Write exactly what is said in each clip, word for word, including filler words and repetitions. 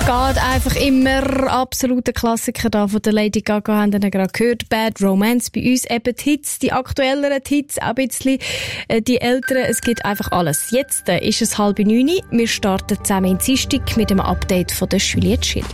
Geht einfach immer. Absoluter Klassiker da von der Lady Gaga, haben wir gerade gehört. Bad Romance. Bei uns eben die Hits, die aktuelleren Hits, auch ein bisschen äh, die älteren. Es gibt einfach alles. Jetzt äh, ist es halb neun. Wir starten zusammen in Dienstag mit dem Update von der Juliette Schilz.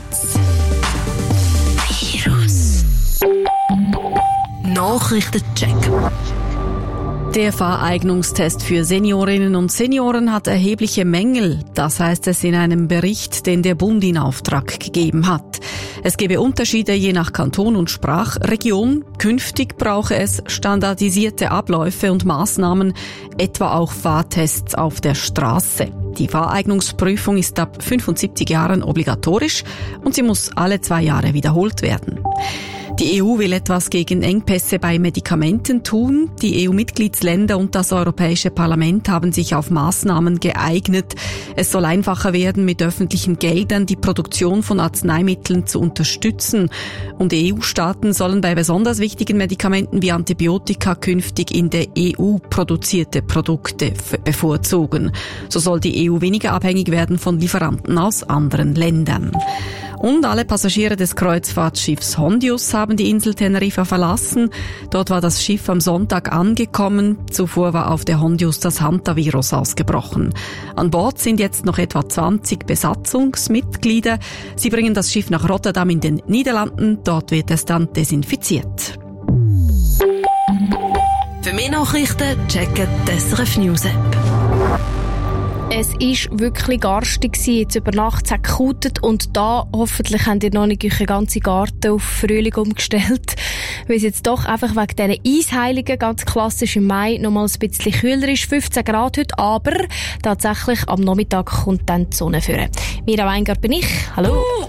Virus. Nachrichtencheck. Der Fahreignungstest für Seniorinnen und Senioren hat erhebliche Mängel. Das heißt es in einem Bericht, den der Bund in Auftrag gegeben hat. Es gebe Unterschiede je nach Kanton und Sprachregion. Künftig brauche es standardisierte Abläufe und Maßnahmen, etwa auch Fahrtests auf der Straße. Die Fahreignungsprüfung ist ab fünfundsiebzig Jahren obligatorisch und sie muss alle zwei Jahre wiederholt werden. Die E U will etwas gegen Engpässe bei Medikamenten tun. Die E U-Mitgliedsländer und das Europäische Parlament haben sich auf Maßnahmen geeignet. Es soll einfacher werden, mit öffentlichen Geldern die Produktion von Arzneimitteln zu unterstützen. Und E U-Staaten sollen bei besonders wichtigen Medikamenten wie Antibiotika künftig in der E U produzierte Produkte bevorzugen. So soll die E U weniger abhängig werden von Lieferanten aus anderen Ländern. Und alle Passagiere des Kreuzfahrtschiffs Hondius haben die Insel Teneriffa verlassen. Dort war das Schiff am Sonntag angekommen. Zuvor war auf der Hondius das Hantavirus ausgebrochen. An Bord sind jetzt noch etwa zwanzig Besatzungsmitglieder. Sie bringen das Schiff nach Rotterdam in den Niederlanden. Dort wird es dann desinfiziert. Für mehr Nachrichten checken die S R F News App. Es war wirklich garstig, jetzt über Nacht, es hat gekutet und da hoffentlich habt ihr noch nicht euren ganzen Garten auf Frühling umgestellt, weil es jetzt doch einfach wegen diesen Eisheiligen ganz klassisch im Mai noch mal ein bisschen kühler ist, fünfzehn Grad heute, aber tatsächlich am Nachmittag kommt dann die Sonne führen. Mira Weingart bin ich, hallo.